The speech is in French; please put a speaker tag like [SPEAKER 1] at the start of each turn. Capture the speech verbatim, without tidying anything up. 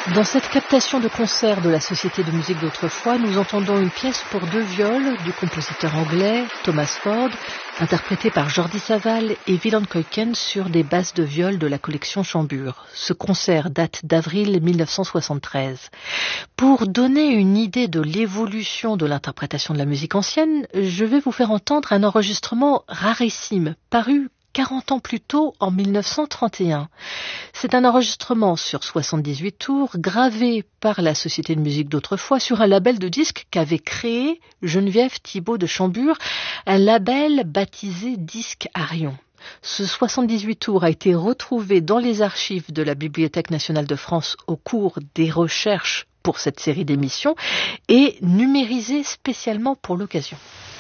[SPEAKER 1] Dans cette captation de concert de la Société de musique d'autrefois, nous entendons une pièce pour deux viols du compositeur anglais Thomas Ford, interprétée par Jordi Savall et Willem Kuyken sur des basses de viol de la collection Chambure. Ce concert date d'avril mille neuf cent soixante-treize. Pour donner une idée de l'évolution de l'interprétation de la musique ancienne, je vais vous faire entendre un enregistrement rarissime, paru quarante ans plus tôt, en mille neuf cent trente et un. C'est un enregistrement sur soixante-dix-huit tours, gravé par la Société de musique d'autrefois sur un label de disques qu'avait créé Geneviève Thibault de Chambure, un label baptisé Disques Arion. Ce soixante-dix-huit tours a été retrouvé dans les archives de la Bibliothèque nationale de France au cours des recherches pour cette série d'émissions et numérisé spécialement pour l'occasion.